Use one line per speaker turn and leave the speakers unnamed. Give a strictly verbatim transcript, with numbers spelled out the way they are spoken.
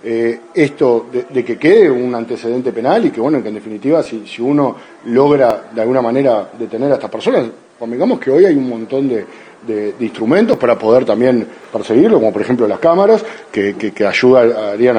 eh, esto de, de que quede un antecedente penal y que, bueno, que en definitiva, si, si uno logra de alguna manera detener a estas personas, digamos que hoy hay un montón de, de, de instrumentos para poder también perseguirlo, como por ejemplo las cámaras, que, que, que ayudarían